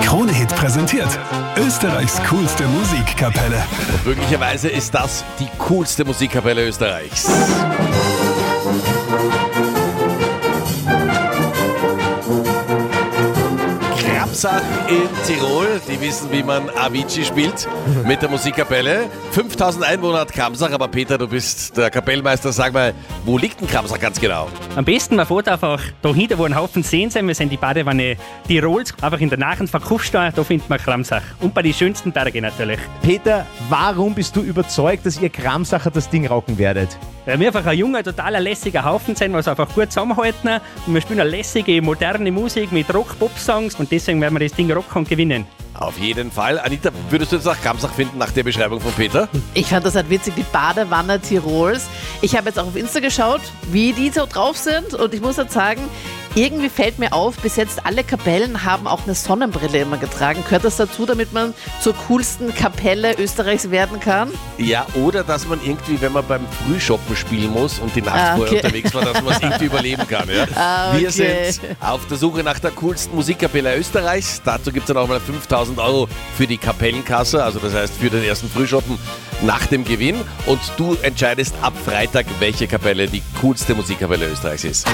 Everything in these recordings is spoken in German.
Krone-Hit präsentiert Österreichs coolste Musikkapelle. Und möglicherweise ist das die coolste Musikkapelle Österreichs. Grabsach in Tirol, die wissen, wie man Avicii spielt mit der Musikkapelle. 5000 Einwohner hat Kramsach, aber Peter, du bist der Kapellmeister. Sag mal, wo liegt denn Kramsach ganz genau? Am besten, man fährt einfach da hinten, wo ein Haufen Seen sind. Wir sind die Badewanne Tirols, einfach in der Nähe von Kufstein, da findet man Kramsach. Und bei den schönsten Bergen natürlich. Peter, warum bist du überzeugt, dass ihr Kramsacher das Ding rocken werdet? Weil wir einfach ein junger, totaler lässiger Haufen sind, was einfach gut zusammenhalten. Und wir spielen eine lässige, moderne Musik mit Rock-Pop-Songs und deswegen werden wir das Ding rocken und gewinnen. Auf jeden Fall. Anita, würdest du jetzt nach Kramsach finden, nach der Beschreibung von Peter? Ich fand das halt witzig, die Badewanne Tirols. Ich habe jetzt auch auf Insta geschaut, wie die so drauf sind und ich muss jetzt sagen, irgendwie fällt mir auf, bis jetzt alle Kapellen haben auch eine Sonnenbrille immer getragen. Gehört das dazu, damit man zur coolsten Kapelle Österreichs werden kann? Ja, oder dass man irgendwie, wenn man beim Frühshoppen spielen muss und die Nacht vorher unterwegs war, dass man es irgendwie überleben kann. Ja? Wir sind auf der Suche nach der coolsten Musikkapelle Österreichs. Dazu gibt es dann auch mal 5.000 Euro für die Kapellenkasse, also das heißt für den ersten Frühshoppen nach dem Gewinn. Und du entscheidest ab Freitag, welche Kapelle die coolste Musikkapelle Österreichs ist.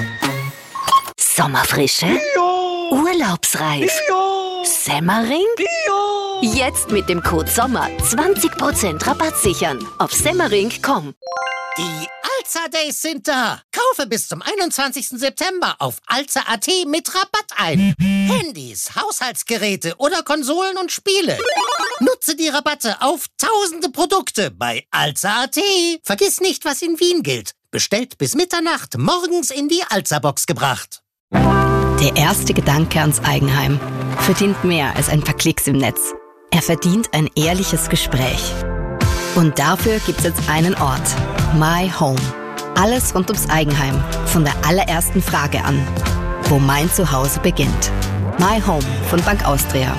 Sommerfrische? Ja. Urlaubsreif? Ja. Semmering? Ja. Jetzt mit dem Code SOMMER 20% Rabatt sichern auf semmering.com. Die Alza Days sind da. Kaufe bis zum 21. September auf alza.at mit Rabatt ein. Handys, Haushaltsgeräte oder Konsolen und Spiele. Nutze die Rabatte auf tausende Produkte bei alza.at. Vergiss nicht, was in Wien gilt. Bestellt bis Mitternacht, morgens in die Alza-Box gebracht. Der erste Gedanke ans Eigenheim verdient mehr als ein paar Klicks im Netz. Er verdient ein ehrliches Gespräch. Und dafür gibt's jetzt einen Ort. My Home. Alles rund ums Eigenheim. Von der allerersten Frage an. Wo mein Zuhause beginnt. My Home von Bank Austria.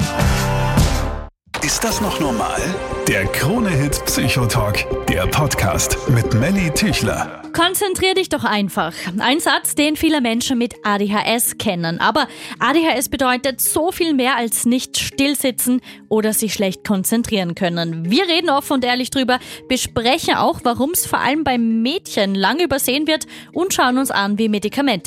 Ist das noch normal? Der Krone-Hit Psychotalk. Der Podcast mit Melly Tüchler. Konzentrier dich doch einfach. Ein Satz, den viele Menschen mit ADHS kennen. Aber ADHS bedeutet so viel mehr als nicht stillsitzen oder sich schlecht konzentrieren können. Wir reden offen und ehrlich drüber, besprechen auch, warum es vor allem bei Mädchen lange übersehen wird und schauen uns an, wie Medikamente